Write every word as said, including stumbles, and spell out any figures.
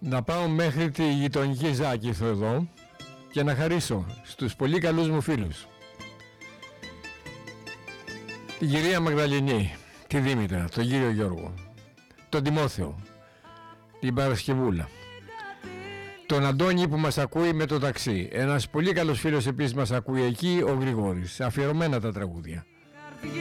Να πάω μέχρι τη γειτονική Ζάκηθο εδώ και να χαρίσω στους πολύ καλούς μου φίλους. Την κυρία Μαγδαληνή, τη Δήμητρα, τον κύριο Γιώργο, τον Τιμόθεο, την Παρασκευούλα, τον Αντώνη που μας ακούει με το ταξί. Ένας πολύ καλός φίλος επίσης μας ακούει εκεί, ο Γρηγόρης. Αφιερωμένα τα τραγούδια.